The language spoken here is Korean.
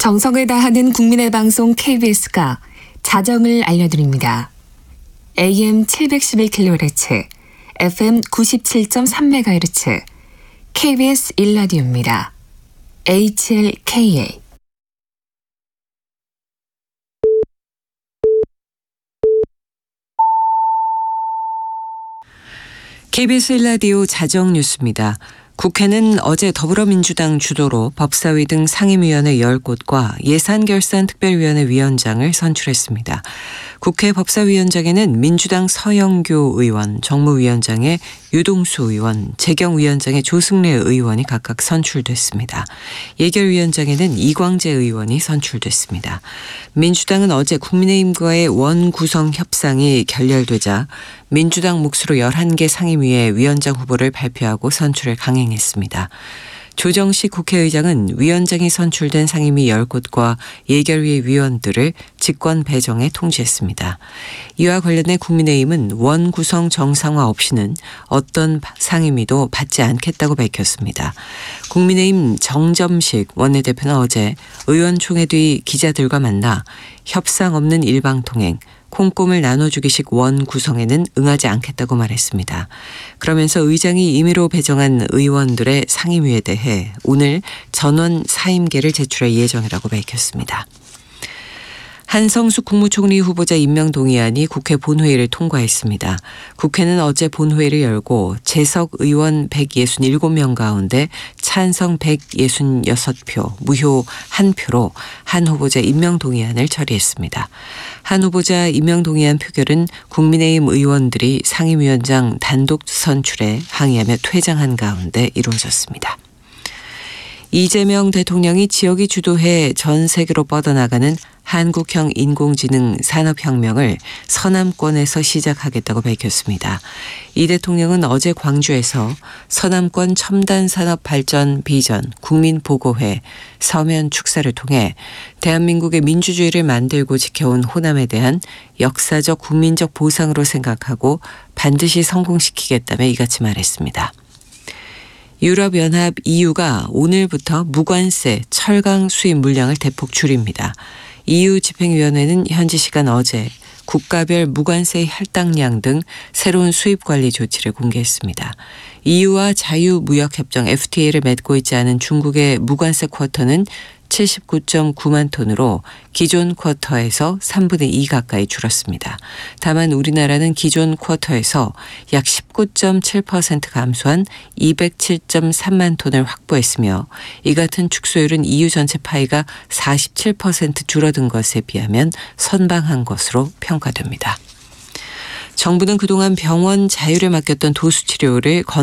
정성을 다하는 국민의 방송 KBS가 자정을 알려드립니다. AM 711kHz, FM 97.3MHz, KBS 1라디오입니다. HLKA. KBS 1라디오 자정 뉴스입니다. 국회는 어제 더불어민주당 주도로 법사위 등 상임위원회 10곳과 예산결산특별위원회 위원장을 선출했습니다. 국회 법사위원장에는 민주당 서영교 의원, 정무위원장에 유동수 의원, 재경위원장에 조승래 의원이 각각 선출됐습니다. 예결위원장에는 이광재 의원이 선출됐습니다. 민주당은 어제 국민의힘과의 원구성 협상이 결렬되자 민주당 몫으로 11개 상임위에 위원장 후보를 발표하고 선출을 강행했습니다. 조정식 국회의장은 위원장이 선출된 상임위 10곳과 예결위 위원들을 직권 배정에 통지했습니다. 이와 관련해 국민의힘은 원구성 정상화 없이는 어떤 상임위도 받지 않겠다고 밝혔습니다. 국민의힘 정점식 원내대표는 어제 의원총회 뒤 기자들과 만나 협상 없는 일방통행, 콩고물 나눠주기식 원 구성에는 응하지 않겠다고 말했습니다. 그러면서 의장이 임의로 배정한 의원들의 상임위에 대해 오늘 전원 사임계를 제출할 예정이라고 밝혔습니다. 한성숙 국무총리 후보자 임명 동의안이 국회 본회의를 통과했습니다. 국회는 어제 본회의를 열고 재석 의원 167명 가운데 찬성 166표, 무효 1표로 한 후보자 임명 동의안을 처리했습니다. 한 후보자 임명 동의안 표결은 국민의힘 의원들이 상임위원장 단독 선출에 항의하며 퇴장한 가운데 이루어졌습니다. 이재명 대통령이 지역이 주도해 전 세계로 뻗어나가는 한국형 인공지능 산업혁명을 서남권에서 시작하겠다고 밝혔습니다. 이 대통령은 어제 광주에서 서남권 첨단산업발전 비전 국민보고회 서면 축사를 통해 대한민국의 민주주의를 만들고 지켜온 호남에 대한 역사적 국민적 보상으로 생각하고 반드시 성공시키겠다며 이같이 말했습니다. 유럽연합 EU가 오늘부터 무관세 철강 수입 물량을 대폭 줄입니다. EU 집행위원회는 현지 시간 어제 국가별 무관세 할당량 등 새로운 수입 관리 조치를 공개했습니다. EU와 자유무역협정 FTA를 맺고 있지 않은 중국의 무관세 쿼터는 79.9만 톤으로 기존 쿼터에서 3분의 2 가까이 줄었습니다. 다만 우리나라는 기존 쿼터에서 약 19.7% 감소한 207.3만 톤을 확보했으며 이 같은 축소율은 EU 전체 파이가 47% 줄어든 것에 비하면 선방한 것으로 평가됩니다. 정부는 그동안 병원 자율에 맡겼던 도수치료를